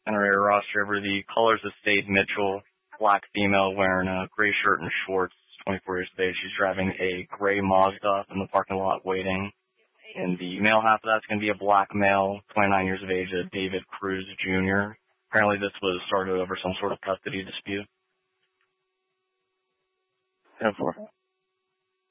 NRA Ross driver. The colors of State Mitchell, black female wearing a gray shirt and shorts, 24 years of age. She's driving a gray Mazda in the parking lot waiting. And the male half of that's going to be a black male, 29 years of age, David Cruz Jr. Apparently this was started over some sort of custody dispute. 10-4.